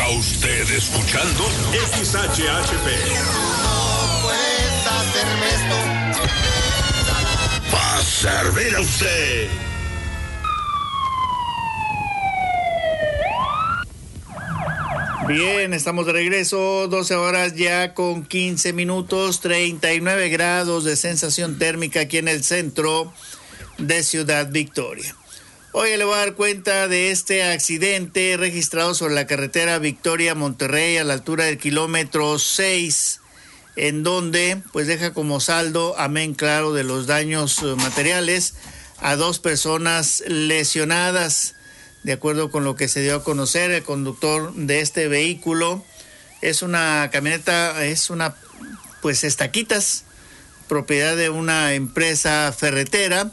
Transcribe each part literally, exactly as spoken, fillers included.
Está usted escuchando X H H P. No puedes hacerme esto. Va a servir a usted. Bien, estamos de regreso, doce horas ya con quince minutos, treinta y nueve grados de sensación térmica aquí en el centro de Ciudad Victoria. Hoy le voy a dar cuenta de este accidente registrado sobre la carretera Victoria-Monterrey a la altura del kilómetro seis, en donde pues deja como saldo, amén claro, de los daños materiales, a dos personas lesionadas. De acuerdo con lo que se dio a conocer, el conductor de este vehículo es una camioneta, es una, pues, estaquitas, propiedad de una empresa ferretera.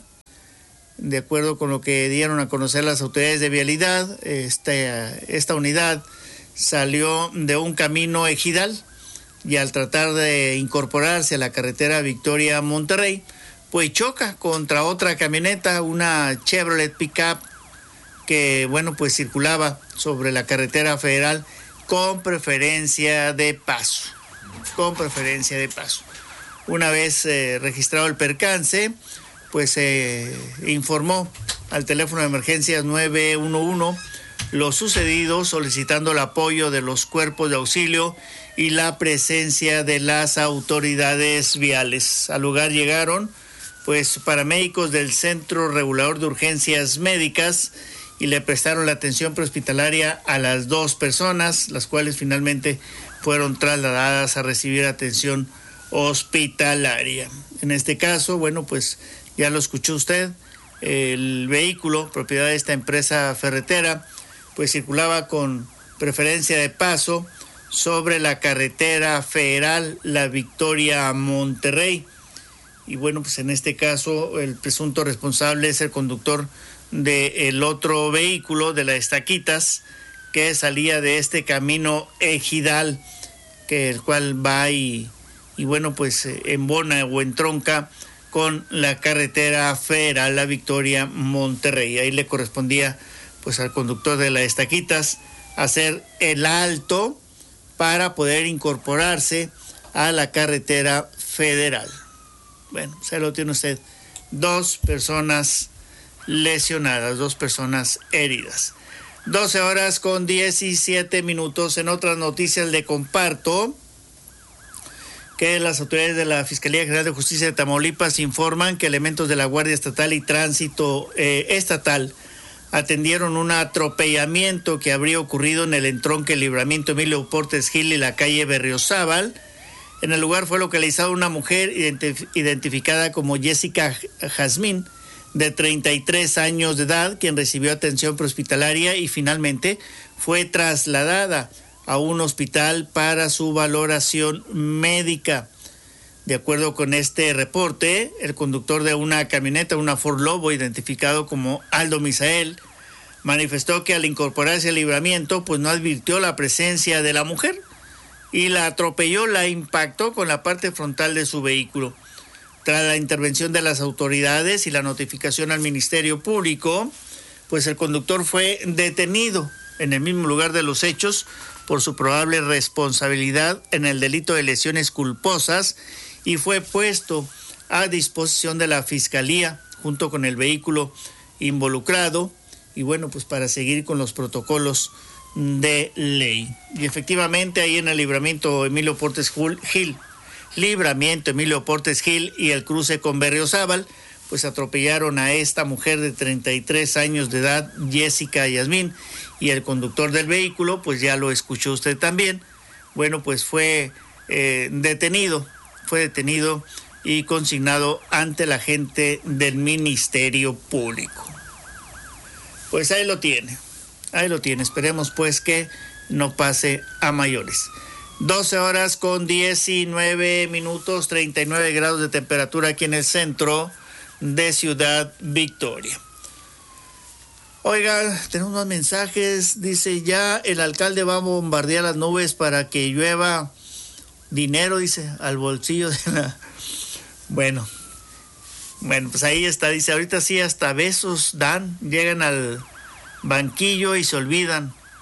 De acuerdo con lo que dieron a conocer las autoridades de vialidad, esta, esta unidad salió de un camino ejidal y al tratar de incorporarse a la carretera Victoria-Monterrey, pues choca contra otra camioneta, una Chevrolet Pickup, que, bueno, pues circulaba sobre la carretera federal con preferencia de paso, con preferencia de paso. Una vez eh, registrado el percance, pues se eh, informó al teléfono de emergencias nueve uno uno lo sucedido, solicitando el apoyo de los cuerpos de auxilio y la presencia de las autoridades viales. Al lugar llegaron, pues, paramédicos del Centro Regulador de Urgencias Médicas y le prestaron la atención prehospitalaria a las dos personas, las cuales finalmente fueron trasladadas a recibir atención hospitalaria. En este caso, bueno, pues ya lo escuchó usted, el vehículo, propiedad de esta empresa ferretera, pues circulaba con preferencia de paso sobre la carretera federal La Victoria-Monterrey. Y bueno, pues en este caso el presunto responsable es el conductor del otro vehículo, de la Estaquitas, que salía de este camino ejidal, que el cual va y, y bueno, pues embona o entronca con la carretera federal La Victoria-Monterrey. Ahí le correspondía pues al conductor de la Estaquitas hacer el alto para poder incorporarse a la carretera federal. Bueno, se lo tiene usted. Dos personas lesionadas, dos personas heridas. doce horas con diecisiete minutos. En otras noticias le comparto que las autoridades de la Fiscalía General de Justicia de Tamaulipas informan que elementos de la Guardia Estatal y Tránsito eh, Estatal atendieron un atropellamiento que habría ocurrido en el entronque Libramiento Emilio Portes Gil y la calle Berriozábal. En el lugar fue localizada una mujer identif- identificada como Jessica Jazmín, de treinta y tres años de edad, quien recibió atención prehospitalaria y finalmente fue trasladada a un hospital para su valoración médica. De acuerdo con este reporte, el conductor de una camioneta, una Ford Lobo, identificado como Aldo Misael, manifestó que al incorporarse al libramiento, pues no advirtió la presencia de la mujer y la atropelló, la impactó con la parte frontal de su vehículo. Tras la intervención de las autoridades y la notificación al Ministerio Público, pues el conductor fue detenido en el mismo lugar de los hechos por su probable responsabilidad en el delito de lesiones culposas y fue puesto a disposición de la Fiscalía junto con el vehículo involucrado y bueno, pues para seguir con los protocolos de ley. Y efectivamente ahí en el libramiento Emilio Portes Gil, libramiento Emilio Portes Gil y el cruce con Berriozábal, pues atropellaron a esta mujer de treinta y tres años de edad, Jessica Yasmín, y el conductor del vehículo, pues ya lo escuchó usted también, bueno, pues fue eh, detenido, fue detenido y consignado ante la gente del Ministerio Público. Pues ahí lo tiene, ahí lo tiene, esperemos pues que no pase a mayores. doce horas con diecinueve minutos, treinta y nueve grados de temperatura aquí en el centro de Ciudad Victoria. Oiga, tenemos unos mensajes, dice ya el alcalde va a bombardear las nubes para que llueva dinero, dice, al bolsillo de la... Bueno, bueno, pues ahí está, dice, ahorita sí hasta besos dan, llegan al banquillo y se olvidan.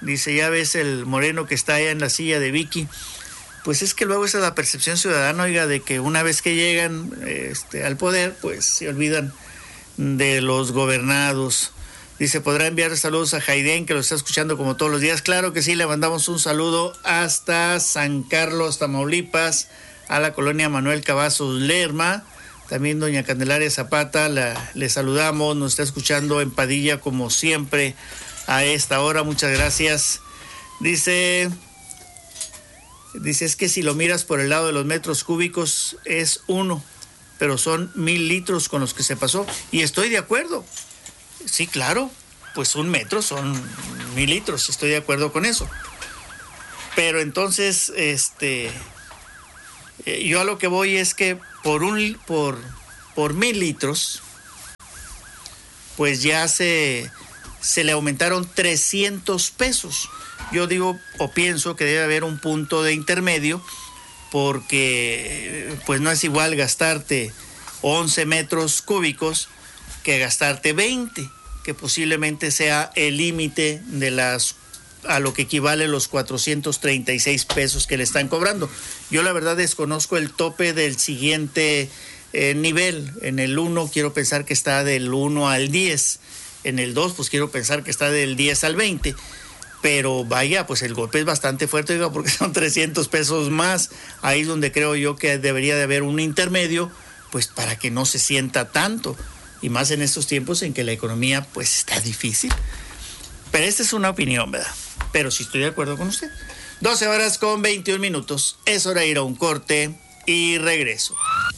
Dice, ya ves el moreno que está allá en la silla de Vicky. Pues es que luego esa es la percepción ciudadana, oiga, de que una vez que llegan este, al poder, pues se olvidan de los gobernados. Dice, ¿podrá enviar saludos a Jaiden, que lo está escuchando como todos los días? Claro que sí, le mandamos un saludo hasta San Carlos, Tamaulipas, a la colonia Manuel Cavazos Lerma. También doña Candelaria Zapata, la, le saludamos, nos está escuchando en Padilla como siempre a esta hora, muchas gracias. Dice... Dice, es que si lo miras por el lado de los metros cúbicos es uno, pero son mil litros con los que se pasó. Y estoy de acuerdo. Sí, claro, pues un metro son mil litros, estoy de acuerdo con eso. Pero entonces, este, yo a lo que voy es que por un por, por mil litros, pues ya se, se le aumentaron trescientos pesos. Yo digo o pienso que debe haber un punto de intermedio, porque pues no es igual gastarte once metros cúbicos que gastarte veinte, que posiblemente sea el límite de las a lo que equivale los cuatrocientos treinta y seis pesos que le están cobrando. Yo la verdad desconozco el tope del siguiente eh, nivel. En el uno quiero pensar que está del uno al diez, en el dos pues quiero pensar que está del diez al veinte. Pero vaya, pues el golpe es bastante fuerte, digo, porque son trescientos pesos más. Ahí es donde creo yo que debería de haber un intermedio, pues para que no se sienta tanto. Y más en estos tiempos en que la economía pues está difícil. Pero esta es una opinión, ¿verdad? Pero sí estoy de acuerdo con usted. doce horas con veintiún minutos. Es hora de ir a un corte y regreso.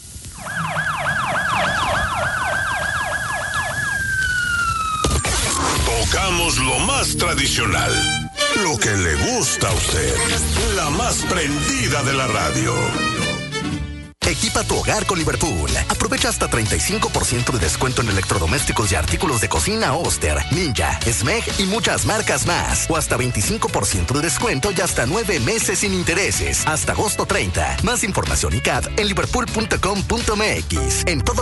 Tocamos lo más tradicional, lo que le gusta a usted, la más prendida de la radio. Equipa tu hogar con Liverpool. Aprovecha hasta treinta y cinco por ciento de descuento en electrodomésticos y artículos de cocina Oster, Ninja, Smeg y muchas marcas más. O hasta veinticinco por ciento de descuento y hasta nueve meses sin intereses. Hasta agosto treinta. Más información y C A D en liverpool punto com punto m x. En todo